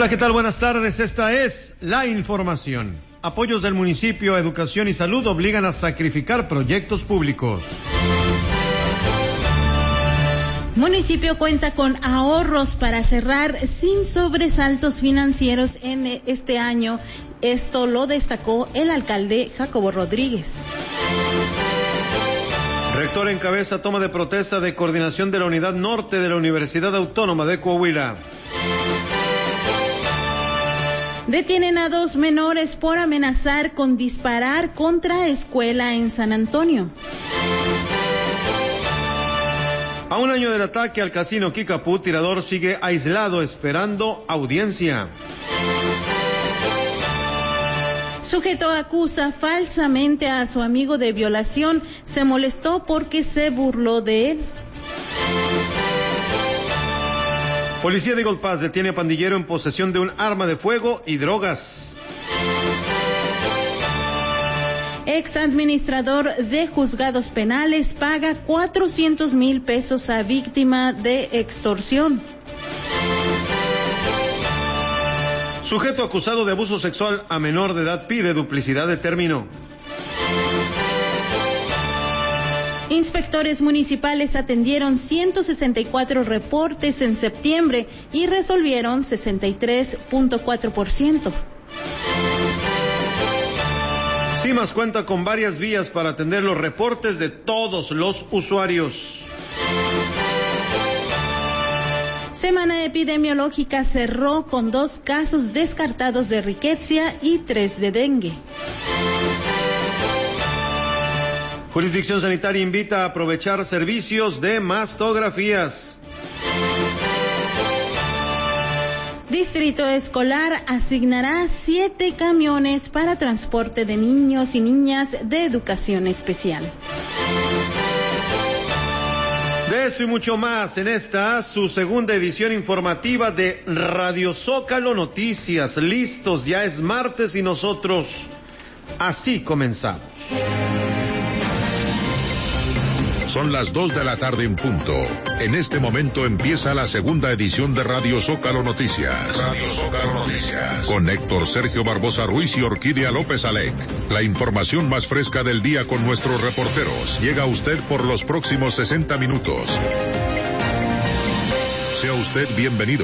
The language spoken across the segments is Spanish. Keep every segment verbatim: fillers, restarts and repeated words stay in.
Hola, ¿qué tal? Buenas tardes. Esta es la información. Apoyos del municipio a educación y salud obligan a sacrificar proyectos públicos. Municipio cuenta con ahorros para cerrar sin sobresaltos financieros en este año. Esto lo destacó el alcalde Jacobo Rodríguez. Rector encabeza toma de protesta de coordinación de la Unidad Norte de la Universidad Autónoma de Coahuila. Detienen a dos menores por amenazar con disparar contra escuela en San Antonio. A un año del ataque al casino Kickapoo, tirador sigue aislado esperando audiencia. Sujeto acusa falsamente a su amigo de violación, se molestó porque se burló de él. Policía de Eagle Pass detiene a pandillero en posesión de un arma de fuego y drogas. Ex administrador de juzgados penales paga cuatrocientos mil pesos a víctima de extorsión. Sujeto acusado de abuso sexual a menor de edad pide duplicidad de término. Inspectores municipales atendieron ciento sesenta y cuatro reportes en septiembre y resolvieron sesenta y tres punto cuatro por ciento. CIMAS cuenta con varias vías para atender los reportes de todos los usuarios. Semana epidemiológica cerró con dos casos descartados de riqueza y tres de dengue. Jurisdicción sanitaria invita a aprovechar servicios de mastografías. Distrito Escolar asignará siete camiones para transporte de niños y niñas de educación especial. De esto y mucho más en esta, su segunda edición informativa de Radio Zócalo Noticias. Listos, ya es martes y nosotros así comenzamos. Son las dos de la tarde en punto. En este momento empieza la segunda edición de Radio Zócalo Noticias. Radio Zócalo Noticias. Con Héctor Sergio Barbosa Ruiz y Orquídea López Alec. La información más fresca del día con nuestros reporteros. Llega a usted por los próximos sesenta minutos. Sea usted bienvenido.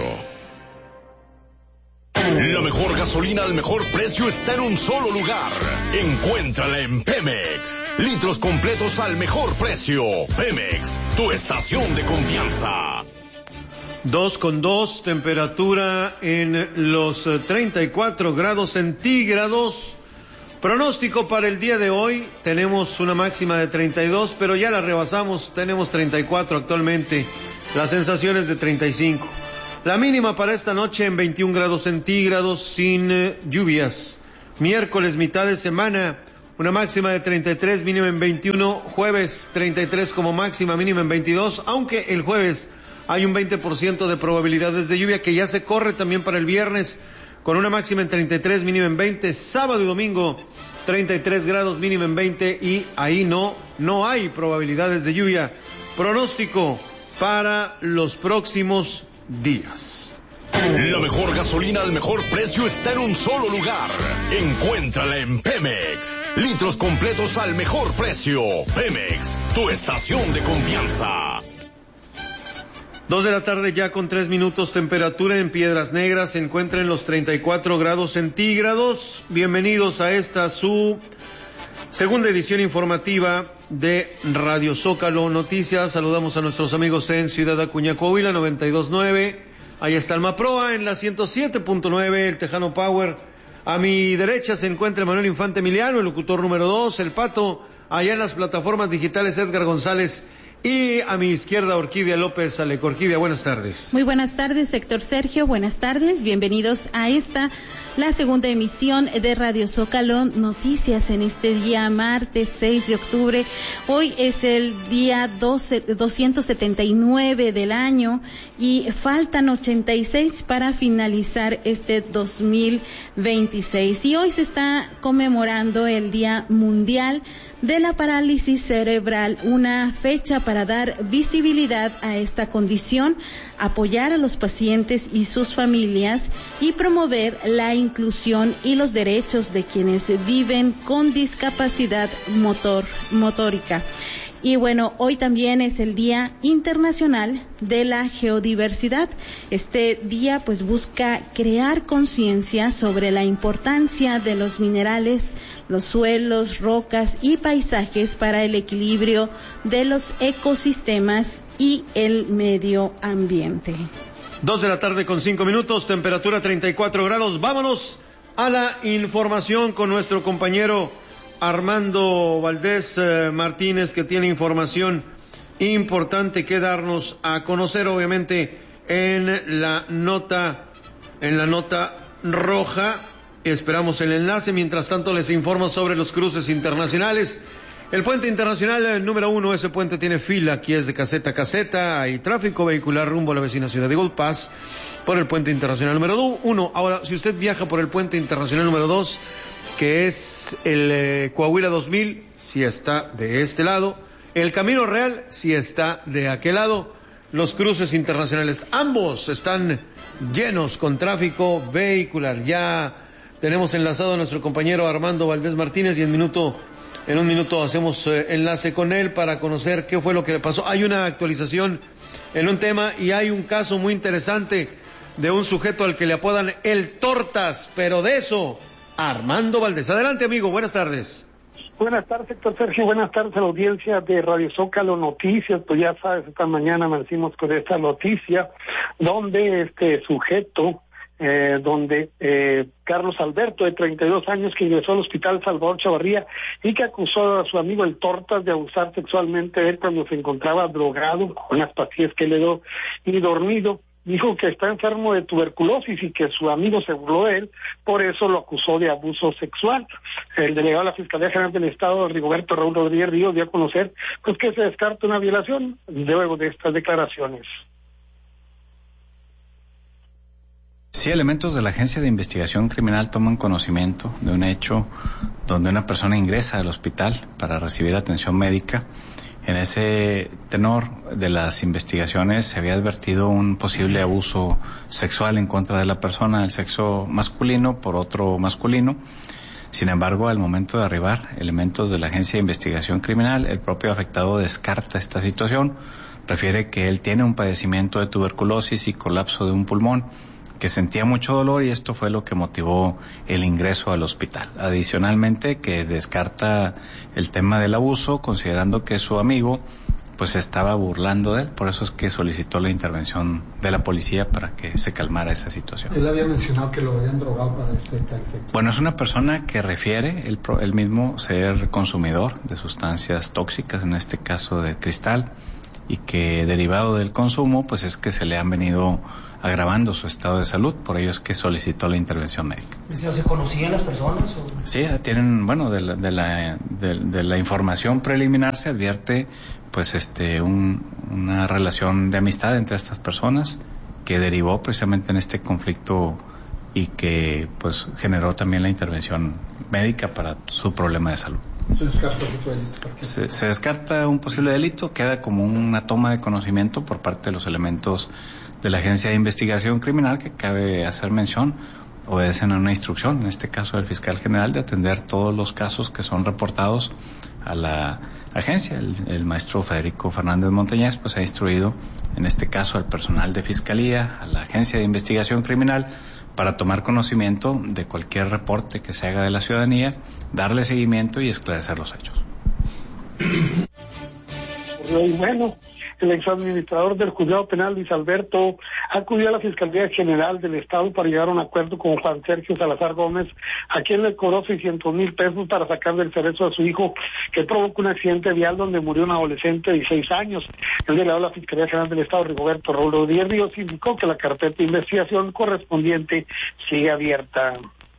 La mejor gasolina al mejor precio está en un solo lugar. Encuéntrala en Pemex. Litros completos al mejor precio. Pemex, tu estación de confianza. Dos con dos, temperatura en los treinta y cuatro grados centígrados. Pronóstico para el día de hoy, tenemos una máxima de treinta y dos, pero ya la rebasamos, tenemos treinta y cuatro actualmente. Las sensaciones de treinta y cinco. La mínima para esta noche en veintiún grados centígrados sin eh, lluvias. Miércoles, mitad de semana, una máxima de treinta y tres, mínima en veintiuno. Jueves, treinta y tres como máxima, mínima en veintidós. Aunque el jueves hay un veinte por ciento de probabilidades de lluvia que ya se corre también para el viernes, con una máxima en treinta y tres, mínima en veinte. Sábado y domingo, treinta y tres grados, mínima en veinte. Y ahí no, no hay probabilidades de lluvia. Pronóstico para los próximos días. La mejor gasolina al mejor precio está en un solo lugar. Encuéntrala en Pemex. Litros completos al mejor precio. Pemex, tu estación de confianza. Dos de la tarde ya con tres minutos, temperatura en Piedras Negras se encuentra en los treinta y cuatro grados centígrados. Bienvenidos a esta su segunda edición informativa de Radio Zócalo Noticias. Saludamos a nuestros amigos en Ciudad Acuña, Coahuila, noventa y dos punto nueve. Ahí está el Maproa en la ciento siete punto nueve, el Tejano Power. A mi derecha se encuentra Manuel Infante Emiliano, el locutor número dos, el Pato. Allá en las plataformas digitales Edgar González. Y a mi izquierda Orquídea López Alec. Orquídea, buenas tardes. Muy buenas tardes, Héctor Sergio. Buenas tardes. Bienvenidos a esta la segunda emisión de Radio Zócalo Noticias en este día martes seis de octubre. Hoy es el día doce, doscientos setenta y nueve del año y faltan ochenta y seis para finalizar este dos mil veintiséis. Y hoy se está conmemorando el Día Mundial de la Parálisis Cerebral, una fecha para dar visibilidad a esta condición, apoyar a los pacientes y sus familias y promover la inclusión y los derechos de quienes viven con discapacidad motor, motórica. Y bueno, hoy también es el Día Internacional de la Geodiversidad. Este día pues busca crear conciencia sobre la importancia de los minerales, los suelos, rocas y paisajes para el equilibrio de los ecosistemas y el medio ambiente. Dos de la tarde con cinco minutos, temperatura treinta y cuatro grados. Vámonos a la información con nuestro compañero Armando Valdés eh, Martínez, que tiene información importante que darnos a conocer, obviamente en la nota, en la nota roja. Esperamos el enlace. Mientras tanto les informo sobre los cruces internacionales. El puente internacional el número uno, ese puente tiene fila, aquí es de caseta a caseta, hay tráfico vehicular rumbo a la vecina ciudad de Gold Pass por el puente internacional número uno. Ahora, si usted viaja por el puente internacional número dos, que es el eh, Coahuila dos mil, si está de este lado, el Camino Real, si está de aquel lado, los cruces internacionales, ambos están llenos con tráfico vehicular. Ya tenemos enlazado a nuestro compañero Armando Valdés Martínez y en minuto, en un minuto hacemos eh, enlace con él para conocer qué fue lo que le pasó. Hay una actualización en un tema y hay un caso muy interesante de un sujeto al que le apodan el Tortas, pero de eso Armando Valdés. Adelante, amigo, buenas tardes. Buenas tardes, Héctor Sergio, buenas tardes a la audiencia de Radio Zócalo Noticias. Pues ya sabes, esta mañana amanecimos con esta noticia donde este sujeto, eh, donde eh, Carlos Alberto, de treinta y dos años, que ingresó al hospital Salvador Chavarría y que acusó a su amigo el Tortas de abusar sexualmente de él cuando se encontraba drogado con las pastillas que le dio y dormido. Dijo que está enfermo de tuberculosis y que su amigo se burló de él, por eso lo acusó de abuso sexual. El delegado de la Fiscalía General del Estado, Rigoberto Raúl Rodríguez Ríos, dio a conocer pues que se descarta una violación luego de estas declaraciones. Sí, elementos de la Agencia de Investigación Criminal toman conocimiento de un hecho donde una persona ingresa al hospital para recibir atención médica. En ese tenor de las investigaciones se había advertido un posible abuso sexual en contra de la persona del sexo masculino por otro masculino. Sin embargo, al momento de arribar elementos de la Agencia de Investigación Criminal, el propio afectado descarta esta situación, refiere que él tiene un padecimiento de tuberculosis y colapso de un pulmón, que sentía mucho dolor y esto fue lo que motivó el ingreso al hospital. Adicionalmente, que descarta el tema del abuso, considerando que su amigo pues estaba burlando de él, por eso es que solicitó la intervención de la policía para que se calmara esa situación. Él había mencionado que lo habían drogado para este tal efecto. Bueno, es una persona que refiere él, él mismo ser consumidor de sustancias tóxicas, en este caso de cristal, y que derivado del consumo pues es que se le han venido agravando su estado de salud, por ello es que solicitó la intervención médica. ¿Se conocían las personas? O? Sí, tienen, bueno, de la, de la, de, de la información preliminar se advierte pues este un, una relación de amistad entre estas personas que derivó precisamente en este conflicto y que pues generó también la intervención médica para su problema de salud. ¿Se descarta un tipo de delito? Se, se descarta un posible delito, queda como una toma de conocimiento por parte de los elementos de la Agencia de Investigación Criminal, que cabe hacer mención, obedecen a una instrucción, en este caso del fiscal general, de atender todos los casos que son reportados a la agencia. El, el maestro Federico Fernández Montañez pues ha instruido, en este caso al personal de fiscalía, a la Agencia de Investigación Criminal, para tomar conocimiento de cualquier reporte que se haga de la ciudadanía, darle seguimiento y esclarecer los hechos. Y bueno, el exadministrador del Juzgado Penal, Luis Alberto, acudió a la Fiscalía General del Estado para llegar a un acuerdo con Juan Sergio Salazar Gómez, a quien le cobró seiscientos mil pesos para sacar del cerezo a su hijo, que provocó un accidente vial donde murió un adolescente de dieciséis años. El delegado de la Fiscalía General del Estado, Rigoberto Raúl Rodríguez Ríos, indicó que la carpeta de investigación correspondiente sigue abierta.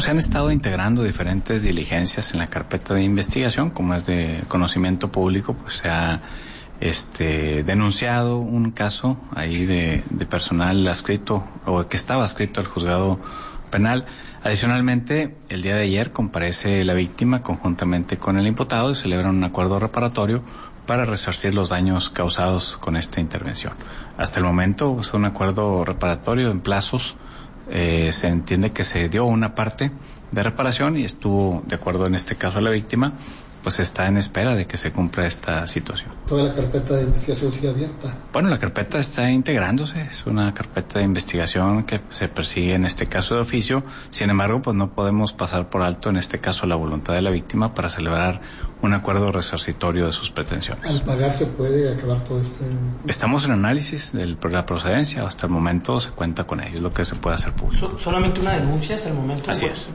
se han estado integrando diferentes diligencias en la carpeta de investigación, como es de conocimiento público, pues se ha este denunciado un caso ahí de, de personal adscrito o que estaba adscrito al juzgado penal. Adicionalmente, el día de ayer comparece la víctima conjuntamente con el imputado y celebran un acuerdo reparatorio para resarcir los daños causados con esta intervención. Hasta el momento es un acuerdo reparatorio en plazos. Eh, se entiende que se dio una parte de reparación y estuvo de acuerdo en este caso a la víctima, pues está en espera de que se cumpla esta situación. ¿Toda la carpeta de investigación sigue abierta? Bueno, la carpeta está integrándose, es una carpeta de investigación que se persigue en este caso de oficio. Sin embargo, pues no podemos pasar por alto en este caso la voluntad de la víctima para celebrar un acuerdo resarcitorio de sus pretensiones. ¿Al pagar se puede acabar todo este...? Estamos en análisis de la procedencia, hasta el momento se cuenta con ello, es lo que se puede hacer público. So, ¿Solamente una denuncia hasta el momento? Así es.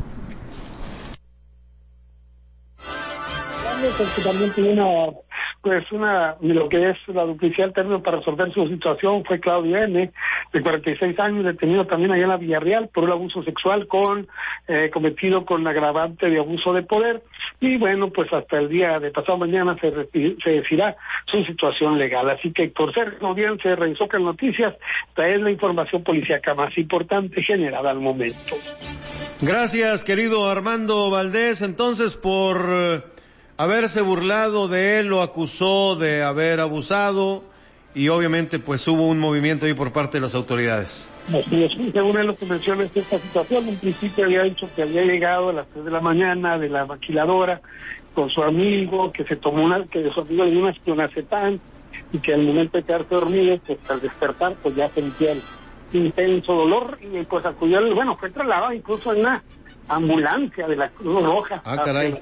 Porque también tiene una, pues una, lo que es la duplicidad del término para resolver su situación fue Claudio N., de cuarenta y seis años, detenido también allá en la Villarreal por un abuso sexual con eh, cometido con agravante de abuso de poder. Y bueno, pues hasta el día de pasado mañana se, se decidirá su situación legal. Así que por ser audiencia de Radio Zócalo Noticias, esta es la información policíaca más importante generada al momento. Gracias, querido Armando Valdés. Entonces, por eh, haberse burlado de él, lo acusó de haber abusado y obviamente pues hubo un movimiento ahí por parte de las autoridades. Así es, según él lo que menciona es esta situación. En principio había dicho que había llegado a las tres de la mañana de la maquiladora con su amigo, que se tomó una, que su amigo le dio una clonazepam y que al momento de quedarse dormido, pues al despertar, pues ya sentía el intenso dolor y pues acudió, bueno, fue trasladado incluso en una ambulancia de la Cruz Roja ah, caray.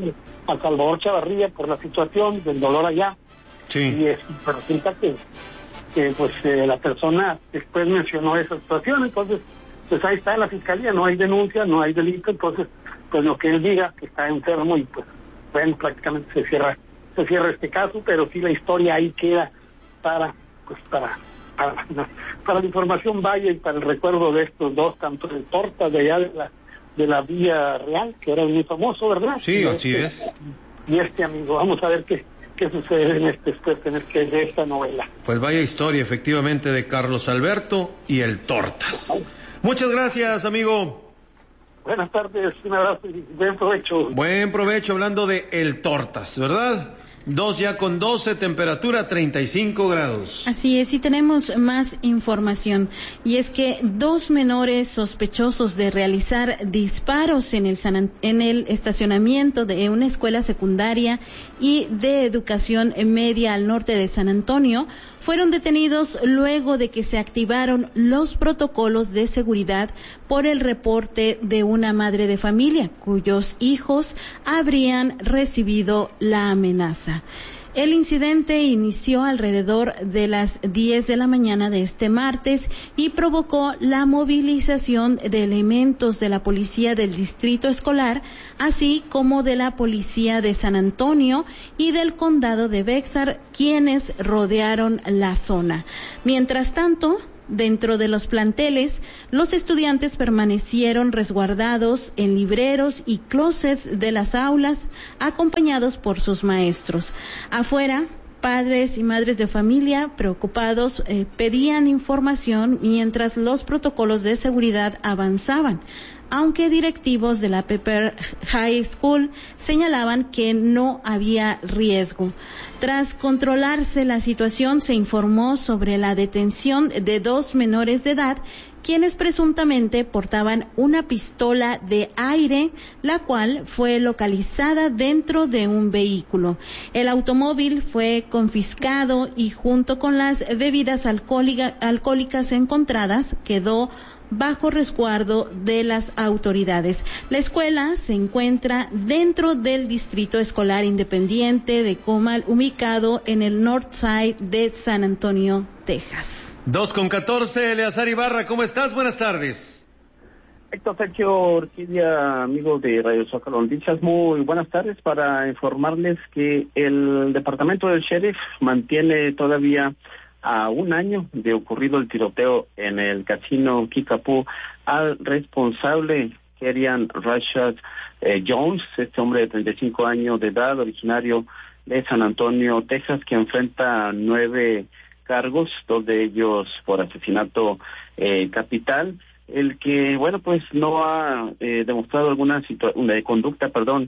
a Salvador Chavarría por la situación del dolor allá. Sí. Y es, pero resulta que, que pues eh, la persona después mencionó esa situación, entonces pues ahí está la fiscalía, no hay denuncia, no hay delito, entonces pues lo que él diga que está enfermo y pues bueno, prácticamente se cierra se cierra este caso, pero sí la historia ahí queda para pues para para, para la información vaya y para el recuerdo de estos dos, tanto de Tortas de allá de la de la Vía Real, que era muy famoso, ¿verdad? Sí, y así este, es. Y este amigo, vamos a ver qué qué sucede en este después de, de esta novela. Pues vaya historia, efectivamente, de Carlos Alberto y el Tortas. Muchas gracias, amigo. Buenas tardes, un abrazo y buen provecho. Buen provecho, hablando de el Tortas, ¿verdad? Dos ya con doce, temperatura treinta y cinco grados. Así es, y tenemos más información. Y es que dos menores sospechosos de realizar disparos en el, San, en el estacionamiento de una escuela secundaria y de educación media al norte de San Antonio fueron detenidos luego de que se activaron los protocolos de seguridad por el reporte de una madre de familia cuyos hijos habrían recibido la amenaza. El incidente inició alrededor de las diez de la mañana de este martes y provocó la movilización de elementos de la policía del distrito escolar, así como de la policía de San Antonio y del condado de Bexar, quienes rodearon la zona. Mientras tanto, dentro de los planteles, los estudiantes permanecieron resguardados en libreros y closets de las aulas, acompañados por sus maestros. Afuera, padres y madres de familia preocupados eh, pedían información mientras los protocolos de seguridad avanzaban, aunque directivos de la Pepper High School señalaban que no había riesgo. Tras controlarse la situación, se informó sobre la detención de dos menores de edad, quienes presuntamente portaban una pistola de aire, la cual fue localizada dentro de un vehículo. El automóvil fue confiscado y junto con las bebidas alcohólica, alcohólicas encontradas quedó bajo resguardo de las autoridades. La escuela se encuentra dentro del Distrito Escolar Independiente de Comal, ubicado en el North Side de San Antonio, Texas. Dos con catorce, Eleazar Ibarra, ¿cómo estás? Buenas tardes. Héctor Sergio Orquídea, amigos de Radio Zócalo Noticias, muy buenas tardes para informarles que el departamento del sheriff mantiene todavía a un año de ocurrido el tiroteo en el casino Kickapoo al responsable Kerian Rashad eh, Jones, este hombre de treinta y cinco años de edad, originario de San Antonio, Texas, que enfrenta nueve cargos, dos de ellos por asesinato eh, capital. El que, bueno, pues no ha eh, demostrado alguna situa- una conducta, perdón,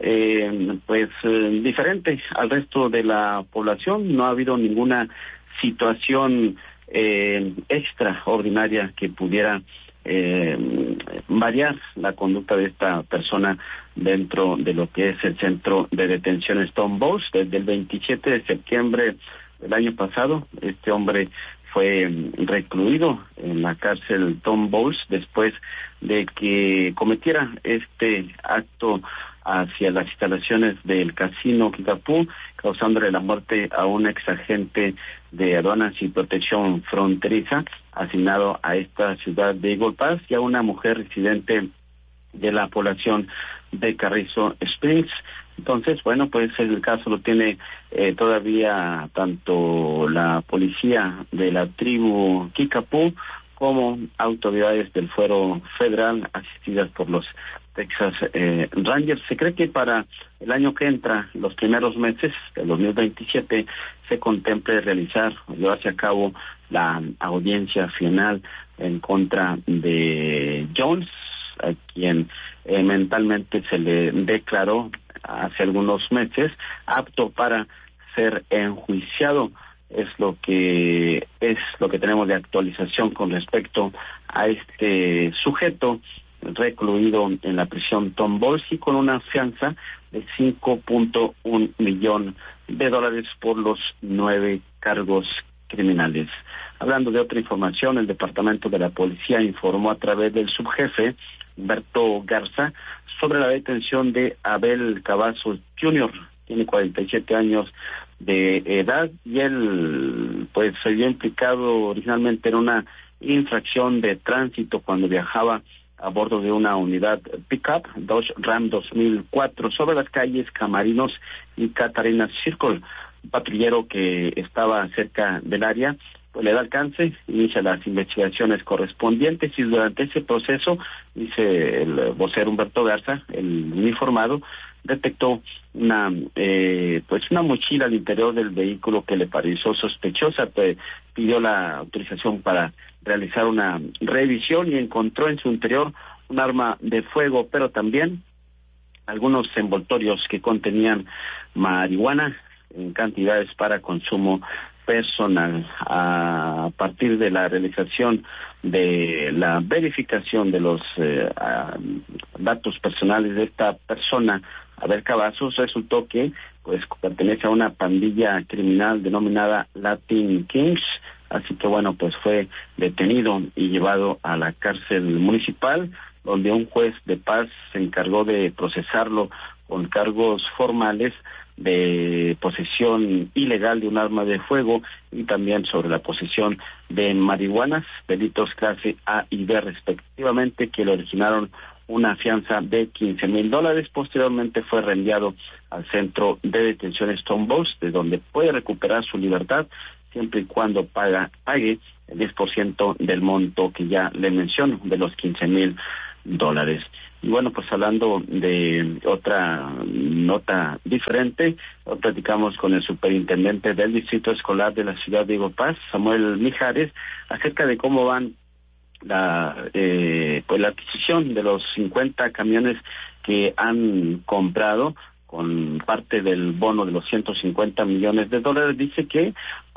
eh, pues eh, diferente al resto de la población. No ha habido ninguna situación eh, extraordinaria que pudiera eh, variar la conducta de esta persona dentro de lo que es el centro de detención Stone Bowls. Desde el veintisiete de septiembre del año pasado, este hombre fue recluido en la cárcel Tom Bowls después de que cometiera este acto hacia las instalaciones del casino Kickapoo, causándole la muerte a un ex agente de aduanas y protección fronteriza asignado a esta ciudad de Eagle Pass y a una mujer residente de la población de Carrizo Springs. Entonces, bueno, pues el caso lo tiene eh, todavía tanto la policía de la tribu Kickapoo como autoridades del fuero federal asistidas por los Texas eh, Rangers. Se cree que para el año que entra, los primeros meses del dos mil veintisiete, se contemple realizar o llevarse a cabo la audiencia final en contra de Jones, a quien eh, mentalmente se le declaró hace algunos meses apto para ser enjuiciado. Es lo que es lo que tenemos de actualización con respecto a este sujeto recluido en la prisión Tom Bowls y con una fianza de cinco punto uno millón de dólares por los nueve cargos criminales. Hablando de otra información, el Departamento de la Policía informó a través del subjefe Humberto Garza sobre la detención de Abel Cavazos junior Tiene cuarenta y siete años de edad y él pues se vio implicado originalmente en una infracción de tránsito cuando viajaba a bordo de una unidad pick-up Dodge Ram dos mil cuatro sobre las calles Camarinos y Catarina Circle. Un patrullero que estaba cerca del área pues le da alcance, inicia las investigaciones correspondientes y durante ese proceso, dice el vocero Humberto Garza, el uniformado, detectó una eh, pues una mochila al interior del vehículo que le pareció sospechosa, pues, pidió la autorización para realizar una revisión y encontró en su interior un arma de fuego, pero también algunos envoltorios que contenían marihuana en cantidades para consumo personal. A partir de la realización de la verificación de los eh, datos personales de esta persona, Abel Cavazos, resultó que pues pertenece a una pandilla criminal denominada Latin Kings, así que bueno, pues fue detenido y llevado a la cárcel municipal, donde un juez de paz se encargó de procesarlo con cargos formales de posesión ilegal de un arma de fuego y también sobre la posesión de marihuanas, delitos clase A y B respectivamente, que le originaron una fianza de quince mil dólares. Posteriormente fue reenviado al centro de detención Stone Bowls, de donde puede recuperar su libertad siempre y cuando paga, pague el diez por ciento del monto que ya le menciono, de los quince mil dólares. Y bueno, pues hablando de otra nota diferente, hoy platicamos con el superintendente del Distrito Escolar de la ciudad de Eagle Pass, Samuel Mijares, acerca de cómo van la eh, pues la adquisición de los cincuenta camiones que han comprado con parte del bono de los ciento cincuenta millones de dólares. Dice que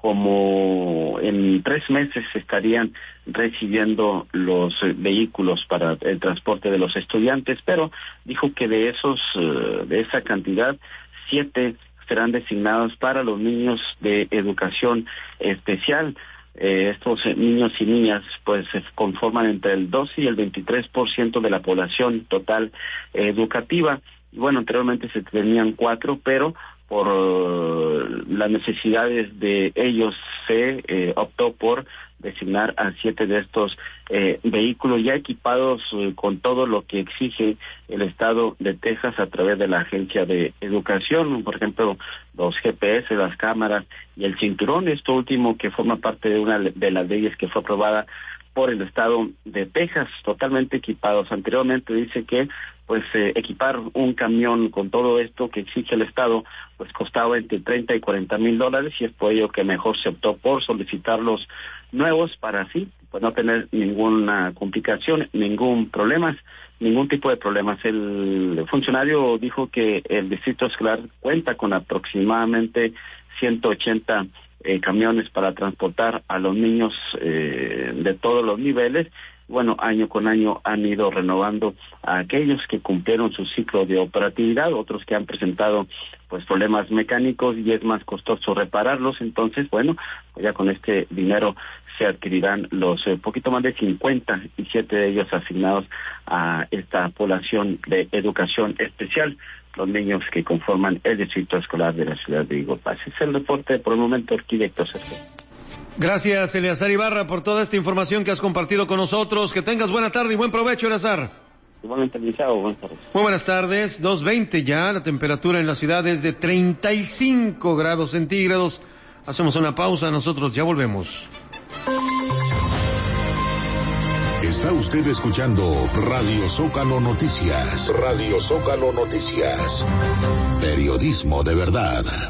como en tres meses estarían recibiendo los eh, vehículos para el transporte de los estudiantes, pero dijo que de esos, uh, de esa cantidad, siete serán designados para los niños de educación especial. Eh, estos eh, niños y niñas pues se conforman entre el doce y el veintitrés por ciento de la población total eh, educativa. Y bueno, anteriormente se tenían cuatro, pero por uh, las necesidades de ellos se eh, optó por designar a siete de estos eh, vehículos ya equipados eh, con todo lo que exige el estado de Texas a través de la Agencia de Educación, por ejemplo, los G P S, las cámaras y el cinturón, esto último que forma parte de una de las leyes que fue aprobada por el estado de Texas, totalmente equipados. Anteriormente dice que pues eh, equipar un camión con todo esto que exige el estado pues costaba entre treinta y cuarenta mil dólares, y es por ello que mejor se optó por solicitar los nuevos para así pues no tener ninguna complicación, ningún problema, ningún tipo de problemas. El funcionario dijo que el distrito escolar cuenta con aproximadamente ciento ochenta eh, camiones para transportar a los niños eh, de todos los niveles. Bueno, año con año han ido renovando a aquellos que cumplieron su ciclo de operatividad, otros que han presentado pues problemas mecánicos y es más costoso repararlos. Entonces, bueno, ya con este dinero se adquirirán los eh, poquito más de cincuenta y siete de ellos asignados a esta población de educación especial, los niños que conforman el distrito escolar de la ciudad de Eagle Pass. Es el reporte por el momento, arquitecto Sergio. Gracias, Eleazar Ibarra, por toda esta información que has compartido con nosotros. Que tengas buena tarde y buen provecho, Eleazar. Igualmente, Liceo, buenas tardes. Muy buenas tardes, dos veinte ya, la temperatura en la ciudad es de treinta y cinco grados centígrados. Hacemos una pausa, nosotros ya volvemos. Está usted escuchando Radio Zócalo Noticias. Radio Zócalo Noticias. Periodismo de verdad.